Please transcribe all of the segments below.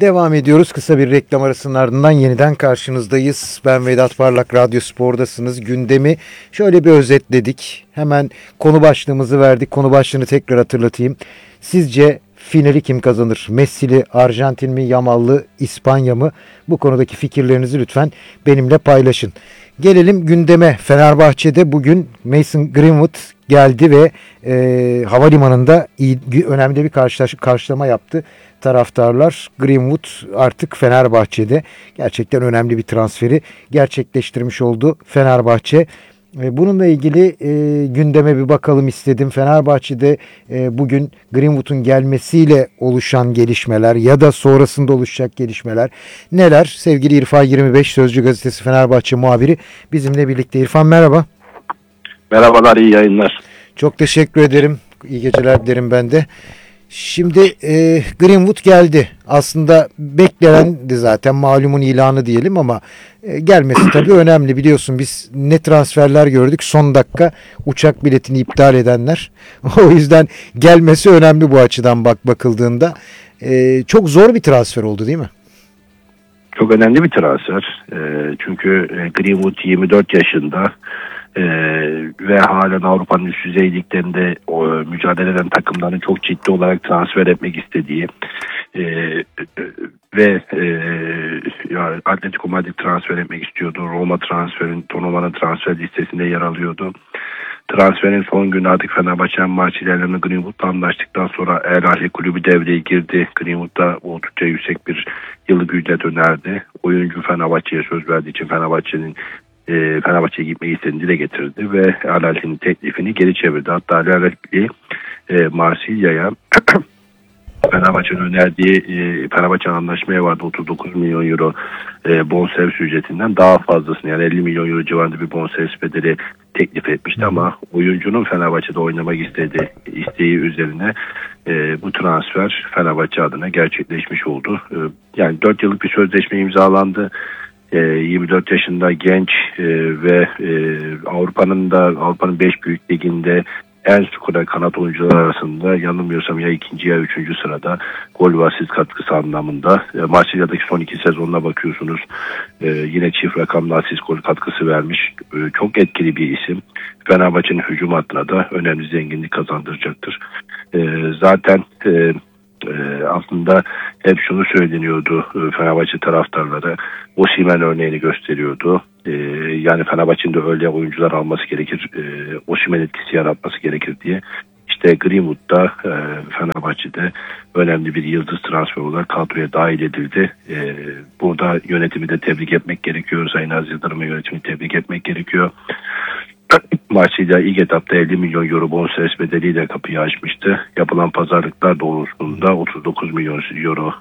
Devam ediyoruz. Kısa bir reklam arasının ardından yeniden karşınızdayız. Ben Vedat Parlak, Radyo Spor'dasınız. Gündemi şöyle bir özetledik. Hemen konu başlığımızı verdik. Konu başlığını tekrar hatırlatayım. Sizce finali kim kazanır? Messi'li, Arjantin mi, Yamallı, İspanya mı? Bu konudaki fikirlerinizi lütfen benimle paylaşın. Gelelim gündeme. Fenerbahçe'de bugün Mason Greenwood geldi ve havalimanında önemli bir karşılama yaptı. Taraftarlar Greenwood artık Fenerbahçe'de, gerçekten önemli bir transferi gerçekleştirmiş oldu Fenerbahçe. Bununla ilgili gündeme bir bakalım istedim. Fenerbahçe'de bugün Greenwood'un gelmesiyle oluşan gelişmeler ya da sonrasında oluşacak gelişmeler neler? Sevgili İrfan 25 Sözcü Gazetesi Fenerbahçe muhabiri bizimle birlikte. İrfan merhaba. Merhabalar, iyi yayınlar. Çok teşekkür ederim. İyi geceler dilerim ben de. Şimdi Greenwood geldi. Aslında beklenendi zaten, malumun ilanı diyelim ama gelmesi tabii önemli. Biliyorsun biz ne transferler gördük, son dakika uçak biletini iptal edenler. O yüzden gelmesi önemli bu açıdan bakıldığında. Çok zor bir transfer oldu değil mi? Çok önemli bir transfer. Çünkü Greenwood 24 yaşında. Ve halen Avrupa'nın üst düzey liglerinde mücadele eden takımların çok ciddi olarak transfer etmek istediği ve Atletico Madrid transfer etmek istiyordu. Roma Roma'nın transfer listesinde yer alıyordu. Transferin son günü artık Fenerbahçe'nin Marsilya'yla Greenwood'la anlaştıktan sonra El Ahly kulübü devreye girdi. Greenwood'da oldukça yüksek bir yıllık ücret önerdi. Oyuncu Fenerbahçe'ye söz verdiği için Fenerbahçe'ye gitmeyi istediğini dile getirdi ve El Ahly'nin teklifini geri çevirdi. Hatta El Ahly Marsilya'ya Fenerbahçe'nin önerdiği Fenerbahçe'nin anlaşmaya vardı 39 milyon euro bonservis ücretinden daha fazlasını, yani 50 milyon euro civarında bir bonservis bedeli teklif etmişti ama oyuncunun Fenerbahçe'de oynamak isteği üzerine bu transfer Fenerbahçe adına gerçekleşmiş oldu. Yani 4 yıllık bir sözleşme imzalandı. 24 yaşında genç ve Avrupa'nın 5 büyük liginde en skora kanat oyuncular arasında, yanılmıyorsam ya 2. ya 3. sırada gol ve asist katkısı anlamında. Marsilya'daki son 2 sezonuna bakıyorsunuz, yine çift rakamlı asist gol katkısı vermiş. Çok etkili bir isim. Fenerbahçe'nin hücum hattına da önemli zenginlik kazandıracaktır. Zaten aslında hep şunu söyleniyordu Fenerbahçe taraftarları, Osimhen örneğini gösteriyordu. Yani Fenerbahçe'nin de öyle oyuncular alması gerekir, Osimhen etkisi yaratması gerekir diye. İşte Greenwood da Fenerbahçe'de önemli bir yıldız transfer olarak kadroya dahil edildi. Burada yönetimi de tebrik etmek gerekiyor. Sayın Aziz Yıldırım'ın yönetimini tebrik etmek gerekiyor. Marsilya ilk etapta 50 milyon euro bonservis bedeliyle kapıyı açmıştı. Yapılan pazarlıklar doğrultusunda 39 milyon euro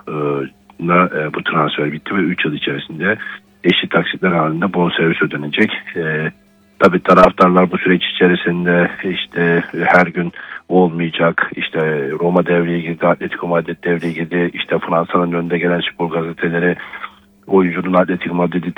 bu transfer bitti ve 3 yıl içerisinde eşit taksitler halinde bonservis ödenecek. Tabii taraftarlar bu süreç içerisinde işte her gün olmayacak. İşte Roma devreye girdi, Atletico Madrid devreye girdi. İşte Fransa'nın önde gelen spor gazeteleri oyuncunun Atletico Madrid'i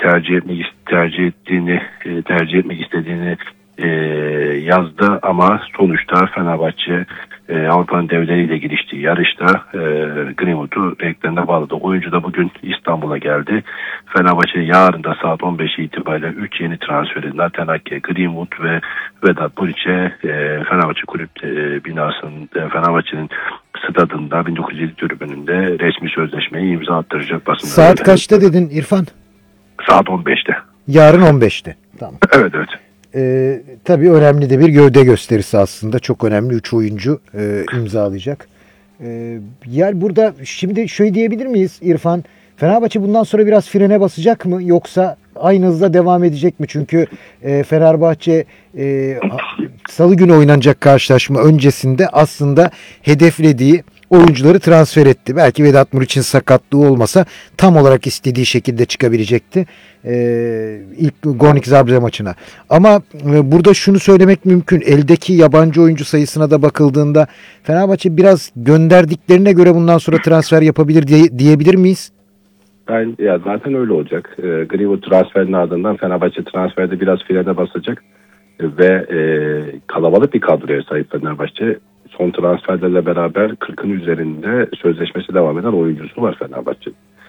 tercih etmek istediğini yazdı ama sonuçta Fenerbahçe Avrupa'nın devleriyle giriştiği yarışta Greenwood'u renklerine bağladı. Oyuncu da bugün İstanbul'a geldi. Fenerbahçe yarın da saat 15 itibariyle 3 yeni transferi Nathan Ake, Greenwood ve Vedat Muriç'e Fenerbahçe kulüp binasının, Fenerbahçe'nin stadında 1907 tribününde resmi sözleşmeyi imza attıracak basın. Saat kaçta dedin İrfan? Saat 15'te. Yarın 15'te. Tamam. Evet. Tabii önemli de bir gövde gösterisi aslında. Çok önemli. 3 oyuncu imzalayacak. Yani burada şimdi şöyle diyebilir miyiz İrfan? Fenerbahçe bundan sonra biraz frene basacak mı? Yoksa aynı hızla devam edecek mi? Çünkü Fenerbahçe Salı günü oynanacak karşılaşma öncesinde aslında hedeflediği oyuncuları transfer etti. Belki Vedat Muriç'in sakatlığı olmasa tam olarak istediği şekilde çıkabilecekti ilk Gornik Zabrze maçına. Ama burada şunu söylemek mümkün. Eldeki yabancı oyuncu sayısına da bakıldığında Fenerbahçe biraz gönderdiklerine göre bundan sonra transfer yapabilir diyebilir miyiz? Zaten öyle olacak. Greenwood transferinin ardından Fenerbahçe transferde biraz frene basacak ve kalabalık bir kadroya sahip Fenerbahçe. Son transferlerle beraber 40'ın üzerinde sözleşmesi devam eden oyuncusu var Fenerbahçe.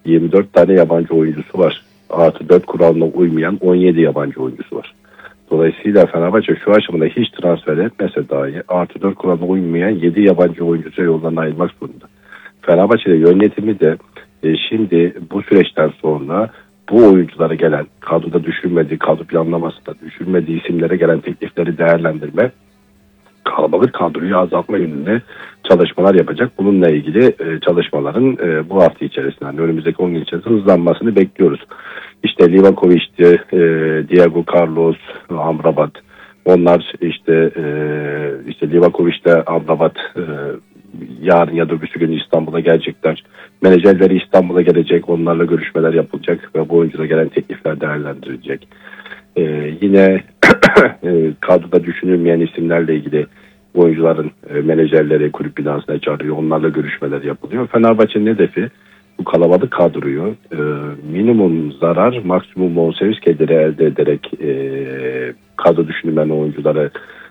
24 tane yabancı oyuncusu var. Artı 4 kuralına uymayan 17 yabancı oyuncusu var. Dolayısıyla Fenerbahçe şu aşamada hiç transfer etmese dahi artı 4 kuralına uymayan 7 yabancı oyuncusu yoldan ayrılmak zorunda. Fenerbahçe'de yönetimi de şimdi bu süreçten sonra bu oyunculara gelen, kadroda düşünmediği, kadro planlamasında düşünmediği isimlere gelen teklifleri değerlendirme, kalabalık kadroyu azaltma yönünde çalışmalar yapacak. Bununla ilgili çalışmaların bu hafta içerisinde, yani önümüzdeki 10 gün içerisinde hızlanmasını bekliyoruz. İşte Livakovic'ti, Diego Carlos, Amrabat. Onlar işte Livakovic'te Amrabat yarın ya da öbürsü gün İstanbul'a gelecekler. Menajerleri İstanbul'a gelecek. Onlarla görüşmeler yapılacak ve bu oyunculara gelen teklifler değerlendirilecek. Yine kadroda düşünülmeyen isimlerle ilgili bu oyuncuların menajerleri kulüp binasına çağırıyor. Onlarla görüşmeler yapılıyor. Fenerbahçe'nin hedefi bu kalabalık kadroyu minimum zarar, maksimum bonservis geliri elde ederek kadro düşünülmeyen oyuncuları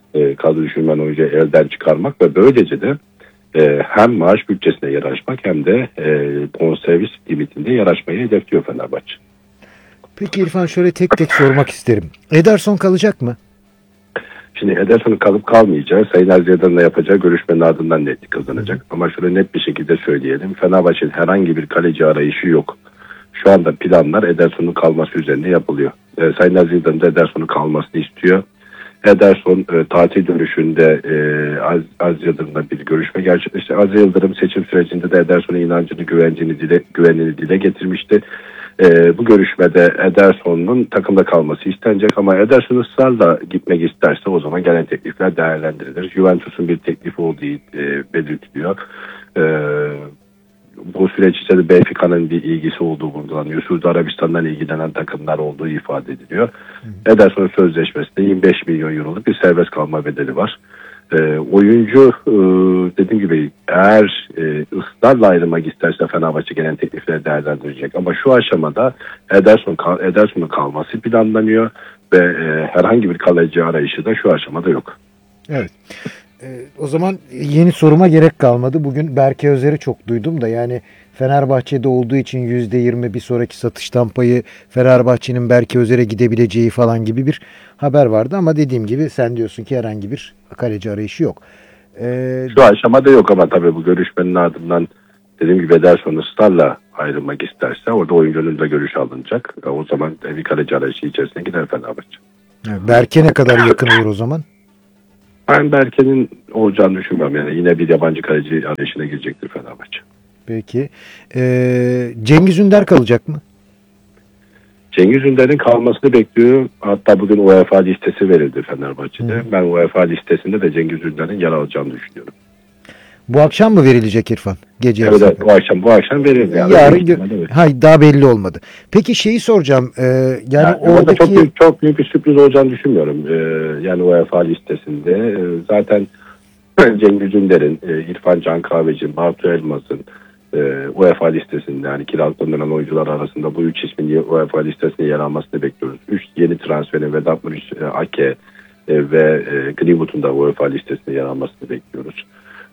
elden çıkarmak ve böylece de hem maaş bütçesine yer açmak hem de bonservis limitinde yer açmayı hedefliyor Fenerbahçe. Peki İrfan, şöyle tek tek sormak isterim. Ederson kalacak mı? Şimdi Ederson'un kalıp kalmayacağı, Sayın Azya'dan yapacağı görüşmenin ardından netlik kazanacak. Ama şöyle net bir şekilde söyleyelim. Fenerbahçe'nin herhangi bir kaleci arayışı yok. Şu anda planlar Ederson'un kalması üzerine yapılıyor. Sayın Azya'dan da Ederson'un kalmasını istiyor. Ederson tatil dönüşünde Az Yıldırım'la bir görüşme gerçekleşti. Az Yıldırım seçim sürecinde de Ederson'a inancını, güvenini dile getirmişti. Bu görüşmede Ederson'un takımda kalması istenecek ama Ederson ısrarla gitmek isterse o zaman gelen teklifler değerlendirilir. Juventus'un bir teklifi olduğu belirtiliyor. Bu süreç içinde Benfica'nın bir ilgisi olduğu vurgulanıyor. Suudi Arabistan'dan ilgilenen takımlar olduğu ifade ediliyor. Ederson'un sözleşmesinde 25 milyon euroluk bir serbest kalma bedeli var. Oyuncu dediğim gibi eğer ısrarla ayrılmak isterse Fenerbahçe gelen teklifleri değerlendirecek. Ama şu aşamada Ederson'un kalması planlanıyor ve herhangi bir kaleci arayışı da şu aşamada yok. Evet. O zaman yeni soruma gerek kalmadı. Bugün Berke Özer'i çok duydum da, yani Fenerbahçe'de olduğu için %20 bir sonraki satıştan payı Fenerbahçe'nin Berke Özer'e gidebileceği falan gibi bir haber vardı ama dediğim gibi sen diyorsun ki herhangi bir kaleci arayışı yok. Şu aşamada yok ama tabii bu görüşmenin ardından dediğim gibi Ederson ısrarla ayrılmak isterse orada oyuncunun da görüş alınacak. O zaman bir kaleci arayışı içerisine gider Fenerbahçe. Berke ne kadar yakın olur o zaman? Ben Berke'nin olacağını düşünmüyorum. Yani yine bir yabancı kaleci arayışına girecektir Fenerbahçe. Peki. Cengiz Ünder kalacak mı? Cengiz Ünder'in kalmasını bekliyor. Hatta bugün UEFA listesi verildi Fenerbahçe'de. Ben UEFA listesinde de Cengiz Ünder'in yer alacağını düşünüyorum. Bu akşam mı verilecek İrfan? Gece evet, bu akşam verildi. Hayır, daha belli olmadı. Peki şeyi soracağım. Yani oradaki çok büyük bir sürpriz olacağını düşünmüyorum. Yani UEFA listesinde zaten Cengiz Ünder'in, İrfan Can Kahveci, Bartu Elmas'ın UEFA listesinde, yani kiralıktan dönen oyuncular arasında bu 3 ismin UEFA listesine yer almasını bekliyoruz. 3 yeni transferin Vedat Muriç, Ake ve Greenwood'un da UEFA listesine yer almasını bekliyoruz.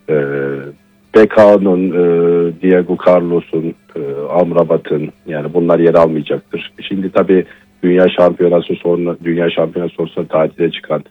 BK'nın, Diego Carlos'un, Amrabat'ın, yani bunlar yer almayacaktır. Şimdi tabii Dünya Şampiyonası sonrasında tatile çıkan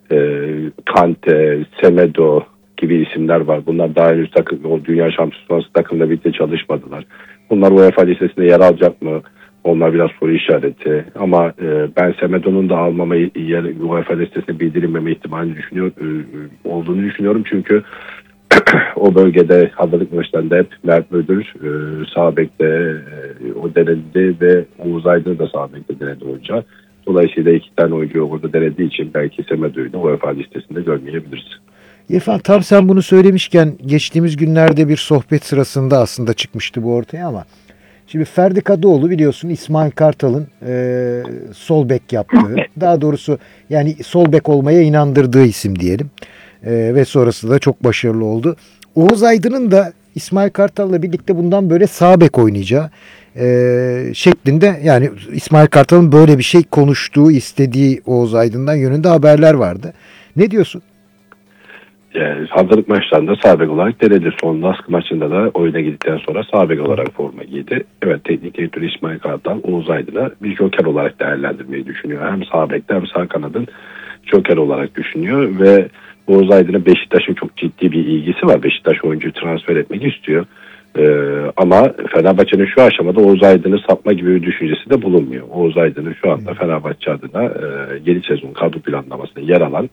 Kante, Semedo gibi isimler var. Bunlar daha henüz o Dünya Şampiyonası takımla birlikte çalışmadılar. Bunlar UEFA listesinde yer alacak mı? Onlar biraz soru işareti. Ama ben Semedo'nun da UEFA listesine bildirilmeme ihtimali olduğunu düşünüyorum. Çünkü o bölgede hazırlık maçlarında hep Mert Müldür sağ bekte o denedi ve Oğuz Aydın da sağ bekte denedi oyuncu. Dolayısıyla 2 tane oyuncu orada denediği için belki Semedo'yu da UEFA listesinde görmeyebiliriz. İrfan, tam sen bunu söylemişken geçtiğimiz günlerde bir sohbet sırasında aslında çıkmıştı bu ortaya ama şimdi Ferdi Kadıoğlu biliyorsun İsmail Kartal'ın sol bek yaptığı, daha doğrusu yani sol bek olmaya inandırdığı isim diyelim. Ve sonrası da çok başarılı oldu. Oğuz Aydın'ın da İsmail Kartal'la birlikte bundan böyle sağ bek oynayacağı şeklinde, yani İsmail Kartal'ın böyle bir şey konuştuğu, istediği Oğuz Aydın'dan yönünde haberler vardı. Ne diyorsun? Hazırlık maçlarında sağ bek olarak denedi. Son Lask maçında da oyuna girdikten sonra sağ bek olarak forma giydi. Evet, teknik direktör İsmail Kartal Oğuz Aydın'ı bir joker olarak değerlendirmeyi düşünüyor. Hem sağ bekte hem sağ kanadın joker olarak düşünüyor ve Oğuz Aydın'a Beşiktaş'ın çok ciddi bir ilgisi var. Beşiktaş oyuncuyu transfer etmek istiyor. Ama Fenerbahçe'nin şu aşamada Oğuz Aydın'ı satma gibi bir düşüncesi de bulunmuyor. Oğuz Aydın'ın şu anda Fenerbahçe adına yeni sezon kadro planlamasında yer alan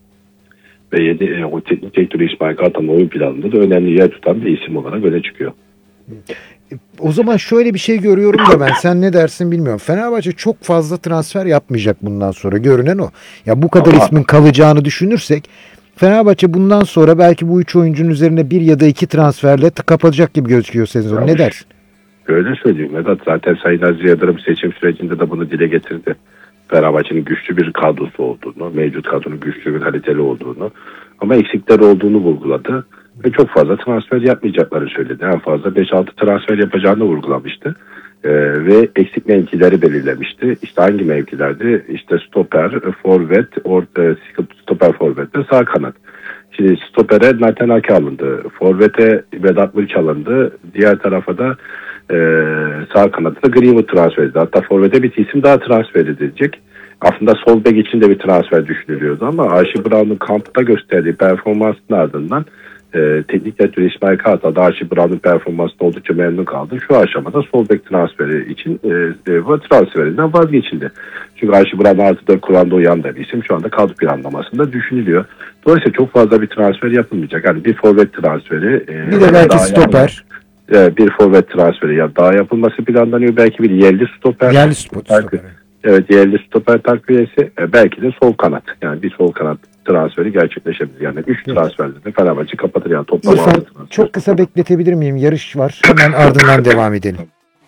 ve o teknik direktörü İsmail Kartal'ın oyun planında da önemli yer tutan bir isim olarak öne çıkıyor. O zaman şöyle bir şey görüyorum da ben, sen ne dersin bilmiyorum. Fenerbahçe çok fazla transfer yapmayacak bundan sonra, görünen o. Ya bu kadar ismin kalacağını düşünürsek Fenerbahçe bundan sonra belki bu 3 oyuncunun üzerine 1 ya da 2 transferle kapatacak gibi gözüküyor sezon. Ne dersin? Öyle söyleyeyim Vedat. Zaten Sayın Aziz Yıldırım seçim sürecinde de bunu dile getirdi. Fenerbahçe'nin güçlü bir kadrosu olduğunu, mevcut kadronun güçlü ve kaliteli olduğunu ama eksikleri olduğunu vurguladı. Ve çok fazla transfer yapmayacakları söyledi. En fazla 5-6 transfer yapacağını vurgulamıştı. Ve eksik mevkileri belirlemişti. İşte hangi mevkilerdi? İşte stoper, forvet, stoper, forvet ve sağ kanat. Şimdi stopere Nathan Ake alındı. Forvete Vedat Muriç alındı. Diğer tarafa da sağ kanatta da Greenwood transfer edildi. Hatta forvete bir isim daha transfer edilecek. Aslında sol bek için de bir transfer düşünülüyordu ama Archie Brown'un kampta gösterdiği performansının ardından teknik direktör İsmail Kartal da Archie Brown'un performansına oldukça memnun kaldı. Şu aşamada sol bek transferi için transferinden vazgeçildi. Çünkü Archie Brown artı 4 Kur'an'da uyan da bir isim şu anda kadro planlamasında düşünülüyor. Dolayısıyla çok fazla bir transfer yapılmayacak. Yani bir forvet transferi. Bir de belki stoper. Bir forvet transferi ya daha yapılması planlanıyor. Belki bir yerli stoper. Yerli stoper. Evet, yerli stoper takviyesi. Belki de sol kanat. Yani bir sol kanat transferi gerçekleşebilir. Yani 3 transferde de Fenerbahçe kapatır. Yani toplam İrfan, çok kısa bekletebilir miyim? Yarış var. Hemen ardından devam edelim.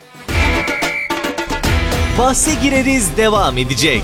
Bahse gireriz devam edecek.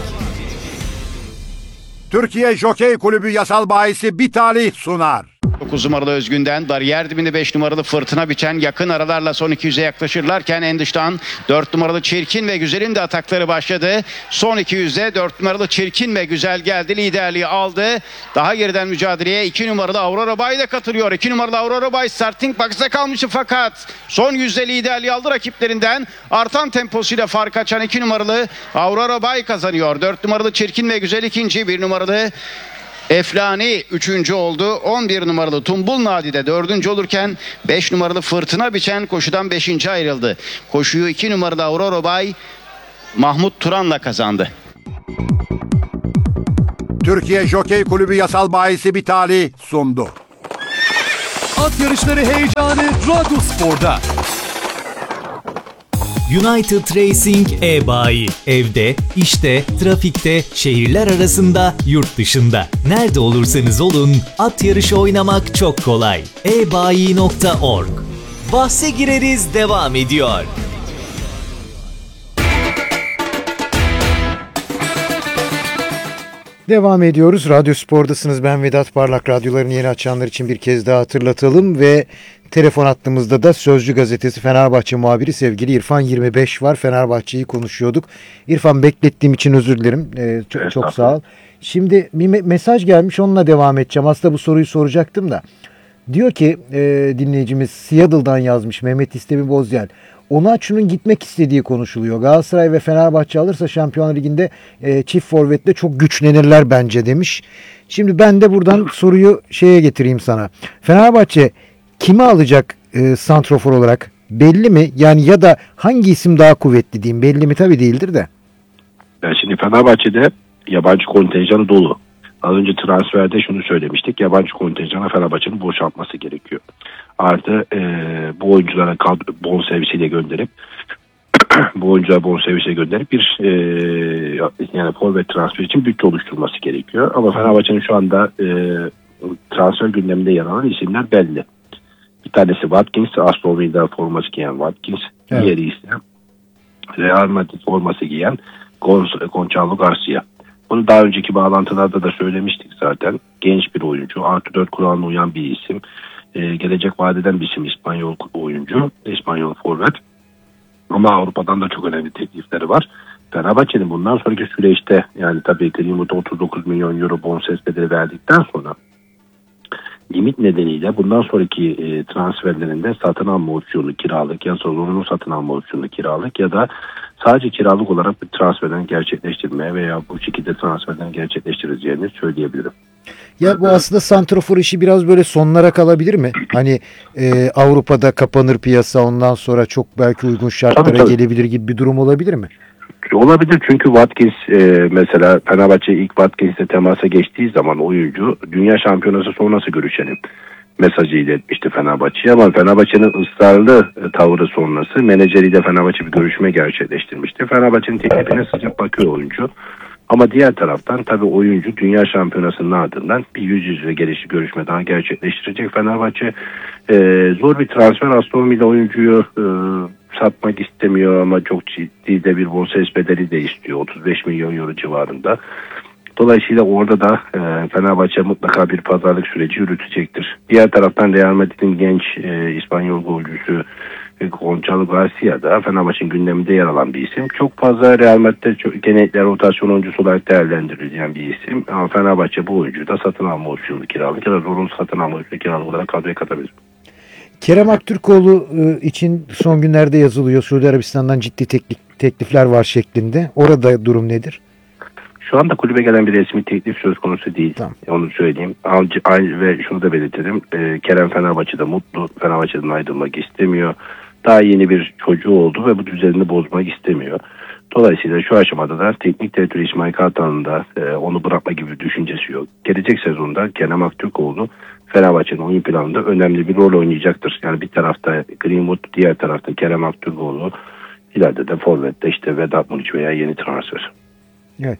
Türkiye Jokey Kulübü yasal bahisi Bitali sunar. 9 numaralı Özgün'den bariyer dibinde 5 numaralı Fırtına Biçen yakın aralarla son 200'e yaklaşırlarken en dıştan 4 numaralı Çirkin ve Güzel'in de atakları başladı. Son 200'de 4 numaralı Çirkin ve Güzel geldi, liderliği aldı. Daha geriden mücadeleye 2 numaralı Aurora Bay da katılıyor. 2 numaralı Aurora Bay starting box'ta kalmıştı fakat son 100'de liderliği aldı rakiplerinden. Artan temposuyla fark açan 2 numaralı Aurora Bay kazanıyor. 4 numaralı Çirkin ve Güzel ikinci, 1 numaralı Eflani 3. oldu. 11 numaralı Tumbul Nadi de 4. olurken 5 numaralı Fırtına Biçen koşudan 5. ayrıldı. Koşuyu 2 numaralı Aurora Bay Mahmut Turan'la kazandı. Türkiye Jokey Kulübü yasal bahisi Bitali sundu. At yarışları heyecanı Radyo Spor'da. United Racing e-bayi. Evde, işte, trafikte, şehirler arasında, yurt dışında. Nerede olursanız olun, at yarışı oynamak çok kolay. ebayi.org. Bahse gireriz devam ediyor. Devam ediyoruz. Radyo Spor'dasınız. Ben Vedat Parlak. Radyolarını yeni açanlar için bir kez daha hatırlatalım ve telefon hattımızda da Sözcü Gazetesi Fenerbahçe muhabiri sevgili İrfan 25 var. Fenerbahçe'yi konuşuyorduk. İrfan, beklettiğim için özür dilerim. Çok sağ ol. Şimdi bir mesaj gelmiş, onunla devam edeceğim. Aslında bu soruyu soracaktım da. Diyor ki dinleyicimiz, Seattle'dan yazmış Mehmet İstemi Bozyel. Onaçu'nun gitmek istediği konuşuluyor. Galatasaray ve Fenerbahçe alırsa Şampiyonlar Ligi'nde çift forvetle çok güçlenirler bence demiş. Şimdi ben de buradan soruyu getireyim sana. Fenerbahçe kimi alacak santrofor olarak? Belli mi? Yani ya da hangi isim daha kuvvetli diyeyim? Belli mi? Tabii değildir de. Yani şimdi Fenerbahçe'de yabancı kontenjanı dolu. Az önce transferde şunu söylemiştik. Yabancı kontenjana Fenerbahçe'nin boşaltması gerekiyor. Artı bu oyunculara bonservisiyle gönderip bir yani forvet transferi için bütçe oluşturması gerekiyor. Ama Fenerbahçe'nin şu anda transfer gündeminde yer alan isimler belli. Bir tanesi Watkins, Aston Villa forması giyen Watkins. Evet. Diğeri ise Real Madrid forması giyen Gonçalo Garcia. Bunu daha önceki bağlantılarda da söylemiştik zaten. Genç bir oyuncu, artı 4 kuralına uyan bir isim. Gelecek vadeden bir isim, İspanyol oyuncu, İspanyol forvet. Ama Avrupa'dan da çok önemli teklifleri var. Fenerbahçe'nin bundan sonraki süreçte, yani tabii Greenwood'a 39 milyon euro bonservis bedeli verdikten sonra limit nedeniyle bundan sonraki transferlerinde satın alma opsiyonu kiralık ya zorunlu satın alma opsiyonu kiralık ya da sadece kiralık olarak bir transferden gerçekleştirmeye veya bu şekilde transferden gerçekleştireceğini söyleyebilirim. Ya bu aslında santrafor işi biraz böyle sonlara kalabilir mi? Hani Avrupa'da kapanır piyasa, ondan sonra çok belki uygun şartlara Tabii. gelebilir gibi bir durum olabilir mi? Olabilir çünkü Watkins mesela Fenerbahçe ilk Watkins'le temasa geçtiği zaman oyuncu dünya şampiyonası sonrası görüşelim mesajı iletmişti Fenerbahçe'ye, ama Fenerbahçe'nin ısrarlı tavrı sonrası menajeriyle Fenerbahçe bir görüşme gerçekleştirmişti. Fenerbahçe'nin teklifine sıcak bakıyor oyuncu. Ama diğer taraftan tabii oyuncu dünya şampiyonasının ardından bir yüz yüze görüşme daha gerçekleştirecek. Fenerbahçe zor bir transfer. Aston Villa oyuncuyu satmak istemiyor ama çok ciddi de bir bonservis bedeli de istiyor. 35 milyon euro civarında. Dolayısıyla orada da Fenerbahçe mutlaka bir pazarlık süreci yürütecektir. Diğer taraftan Real Madrid'in genç İspanyol golcüsü Gonçalo Garcia da Fenerbahçe'nin gündeminde yer alan bir isim. Çok fazla Real Madrid'de genellikle rotasyon oyuncusu olarak değerlendirilen bir isim. Ama Fenerbahçe bu oyuncuyu da satın alma opsiyonu kiralık ya da zorunlu satın alma opsiyonu kiralık olarak kadroya katabilir. Kerem Aktürkoğlu için son günlerde yazılıyor. Suudi Arabistan'dan ciddi teklifler var şeklinde. Orada durum nedir? Şu anda kulübe gelen bir resmi teklif söz konusu değil. Tamam. Onu söyleyeyim. Ve şunu da belirtelim. Kerem Fenerbahçe'de mutlu. Fenerbahçe'den ayrılmak istemiyor. Daha yeni bir çocuğu oldu ve bu düzenini bozmak istemiyor. Dolayısıyla şu aşamada da teknik direktör İsmail Kartal'ın da onu bırakma gibi bir düşüncesi yok. Gelecek sezonda Kerem Aktürkoğlu Fenerbahçe'nin oyun planında önemli bir rol oynayacaktır. Yani bir tarafta Greenwood, diğer tarafta Kerem Aktürkoğlu, ileride de forvette işte Vedat Muriç veya yeni transfer. Evet.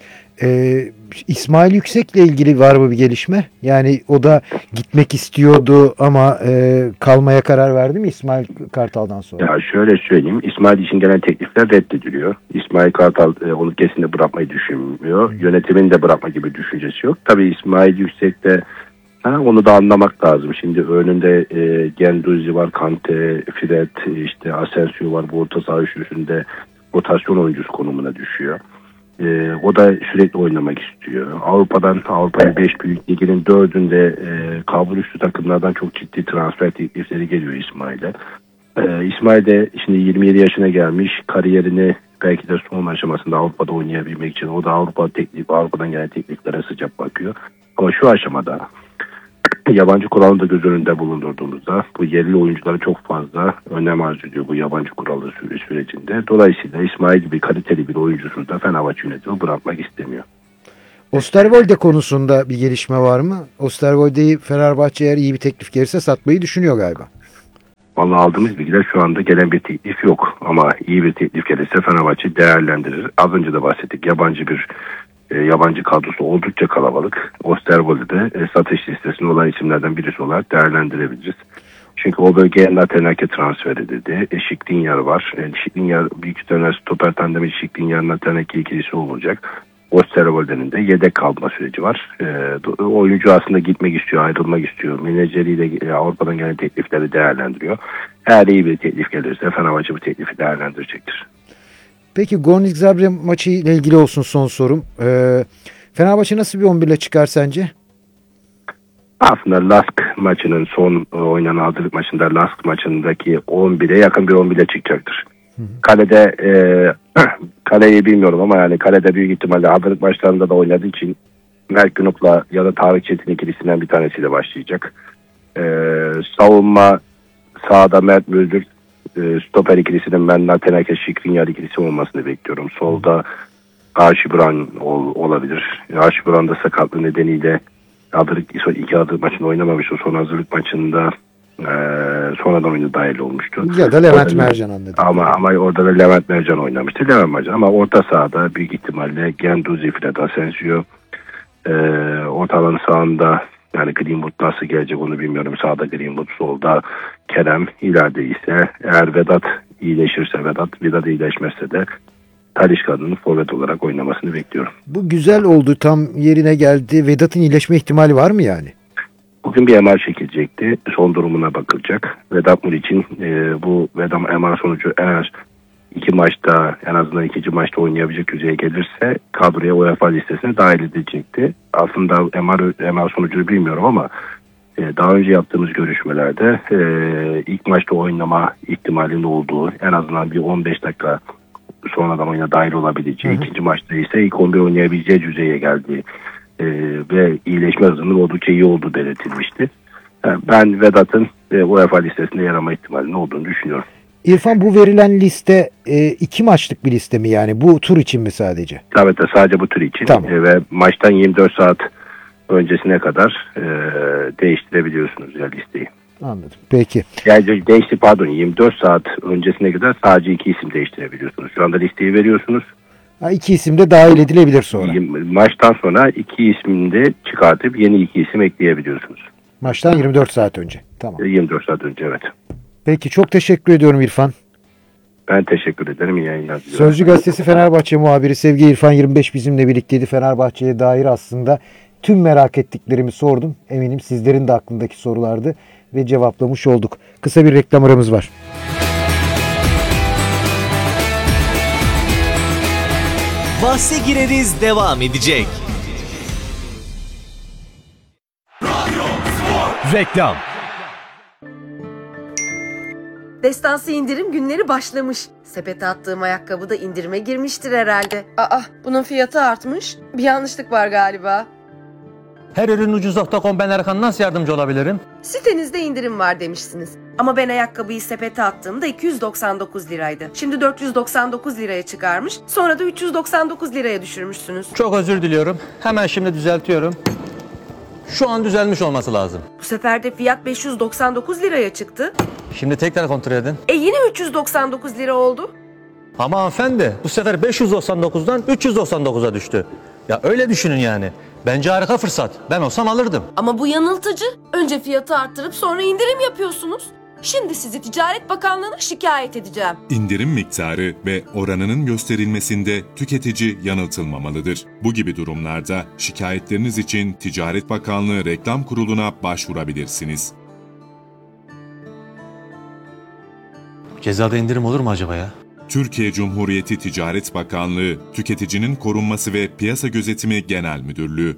İsmail Yüksek'le ilgili var mı bir gelişme? Yani o da gitmek istiyordu ama kalmaya karar verdi mi İsmail Kartal'dan sonra? Ya şöyle söyleyeyim. İsmail için gelen teklifler reddediliyor. İsmail Kartal onu kesinlikle bırakmayı düşünmüyor. Yönetimin de bırakma gibi düşüncesi yok. Tabii İsmail Yüksek'te onu da anlamak lazım. Şimdi önünde Guendouzi var, Kante, Fred, işte Asensio var. Bu orta saha üçlüsünde rotasyon oyuncusu konumuna düşüyor. O da sürekli oynamak istiyor. Avrupa'nın 5 büyük liginin 4'ünde kabul üstü takımlardan çok ciddi transfer teklifleri geliyor İsmail'e. İsmail de şimdi 27 yaşına gelmiş. Kariyerini belki de son aşamasında Avrupa'da oynayabilmek için o da Avrupa'dan gelen tekliflere sıcak bakıyor. Ama şu aşamada yabancı kuralını da göz önünde bulundurduğumuzda bu yerli oyunculara çok fazla önem arz ediyor bu yabancı kuralı sürecinde. Dolayısıyla İsmail gibi kaliteli bir oyuncusunu da Fenerbahçe yönetimi bırakmak istemiyor. Osterwolde konusunda bir gelişme var mı? Osterwolde'yi Fenerbahçe eğer iyi bir teklif gelirse satmayı düşünüyor galiba. Vallahi aldığımız bilgiler şu anda gelen bir teklif yok. Ama iyi bir teklif gelirse Fenerbahçe değerlendirir. Az önce de bahsettik. Yabancı kadrosu oldukça kalabalık. Osterwolde de satış listesinde olan isimlerden birisi olarak değerlendirebiliriz. Çünkü o bölgeye Natenake transfer edildi. Skriniar var. Skriniar büyük ihtimalle stoper tandemi Skriniar Natenake ikilisi olacak. Osterwolde'nin de yedek kalma süreci var. Oyuncu aslında gitmek istiyor, ayrılmak istiyor. Menajeriyle Avrupa'dan gelen teklifleri değerlendiriyor. Eğer iyi bir teklif gelirse Fenerbahçe bu teklifi değerlendirecektir. Peki Gornik Zabrze maçı ile ilgili olsun son sorum. Fenerbahçe nasıl bir 11 ile çıkar sence? Aslında Lask maçının son oynanan hazırlık maçında Lask maçındaki 11'e yakın bir 11'e çıkacaktır. Kalede kaleyi bilmiyorum ama yani kalede büyük ihtimalle hazırlık maçlarında da oynadığı için Mert Günok'la ya da Tarık Çetin ikilisinden bir tanesiyle başlayacak. Savunma sağda Mert Müldür, stoper ikilisinin ben Natenake Skriniar ikilisi olmasını bekliyorum. Solda Archibran olabilir. Archibran da sakatlığı nedeniyle iki hazırlık maçında oynamamıştı. Son hazırlık maçında sonradan oyuna dahil olmuştu. Ya da Levent Mercan anladım. Ama orada da Levent Mercan oynamıştı. Levent Mercan ama orta sahada büyük ihtimalle Guendouzi, Fred, Asensio, orta alanın sağında yani Greenwood nasıl gelecek onu bilmiyorum. Sağda Greenwood, solda Kerem, ileride ise eğer Vedat iyileşirse Vedat iyileşmezse de Talisca'nın forvet olarak oynamasını bekliyorum. Bu güzel oldu, tam yerine geldi. Vedat'ın iyileşme ihtimali var mı yani? Bugün bir MR çekilecekti. Son durumuna bakılacak. Vedat Muriç'in bu MR sonucu eğer en azından ikinci maçta oynayabilecek düzeye gelirse kadroya UEFA listesine dahil edilecekti. Aslında MR sonucunu bilmiyorum ama Daha önce yaptığımız görüşmelerde ilk maçta oynama ihtimalinin olduğu, en azından bir 15 dakika sonradan oyuna dahil olabileceği, ikinci maçta ise ilk 11 oynayabileceği düzeye geldiği ve iyileşme hızının oldukça iyi olduğu belirtilmişti. Ben Vedat'ın UEFA listesinde yer alma ihtimalinin olduğunu düşünüyorum. İrfan, bu verilen liste 2 maçlık bir liste mi yani? Bu tur için mi sadece? Evet, sadece bu tur için. Tamam. Ve maçtan 24 saat öncesine kadar değiştirebiliyorsunuz ya listeyi. Anladım. Peki. Yani 24 saat öncesine kadar sadece 2 isim değiştirebiliyorsunuz. Şu anda listeyi veriyorsunuz. 2 isim de dahil edilebilir sonra. Maçtan sonra 2 ismini de çıkartıp yeni 2 isim ekleyebiliyorsunuz. Maçtan 24 saat önce. Tamam. 24 saat önce, evet. Peki, çok teşekkür ediyorum İrfan. Ben teşekkür ederim. İyi yayınlar diliyorum. Sözcü Gazetesi Fenerbahçe muhabiri sevgili İrfan 25 bizimle birlikteydi. Fenerbahçe'ye dair aslında tüm merak ettiklerimi sordum. Eminim sizlerin de aklındaki sorulardı ve cevaplamış olduk. Kısa bir reklam aramız var. Bahse gireriz devam edecek. Reklam. Destansı indirim günleri başlamış. Sepete attığım ayakkabı da indirime girmiştir herhalde. Aa, bunun fiyatı artmış. Bir yanlışlık var galiba. Her ürün ucuz.com, ben Erkan, nasıl yardımcı olabilirim? Sitenizde indirim var demişsiniz. Ama ben ayakkabıyı sepete attığımda 299 liraydı. Şimdi 499 liraya çıkarmış. Sonra da 399 liraya düşürmüşsünüz. Çok özür diliyorum. Hemen şimdi düzeltiyorum. Şu an düzelmiş olması lazım. Bu sefer de fiyat 599 liraya çıktı. Şimdi tekrar kontrol edin. Yine 399 lira oldu. Ama hanımefendi, bu sefer 599'dan 399'a düştü. Ya öyle düşünün yani. Bence harika fırsat. Ben olsam alırdım. Ama bu yanıltıcı. Önce fiyatı arttırıp sonra indirim yapıyorsunuz. Şimdi sizi Ticaret Bakanlığı'na şikayet edeceğim. İndirim miktarı ve oranının gösterilmesinde tüketici yanıltılmamalıdır. Bu gibi durumlarda şikayetleriniz için Ticaret Bakanlığı Reklam Kurulu'na başvurabilirsiniz. Cezada indirim olur mu acaba ya? Türkiye Cumhuriyeti Ticaret Bakanlığı, Tüketicinin Korunması ve Piyasa Gözetimi Genel Müdürlüğü.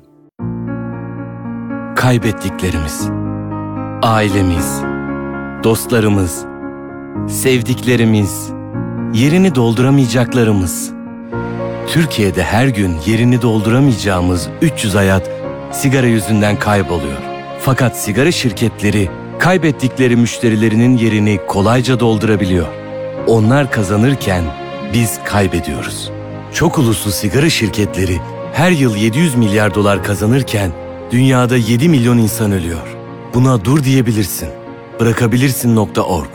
Kaybettiklerimiz, ailemiz, dostlarımız, sevdiklerimiz, yerini dolduramayacaklarımız. Türkiye'de her gün yerini dolduramayacağımız 300 hayat sigara yüzünden kayboluyor. Fakat sigara şirketleri kaybettikleri müşterilerinin yerini kolayca doldurabiliyor. Onlar kazanırken biz kaybediyoruz. Çok uluslu sigara şirketleri her yıl 700 milyar dolar kazanırken dünyada 7 milyon insan ölüyor. Buna dur diyebilirsin. Bırakabilirsin.org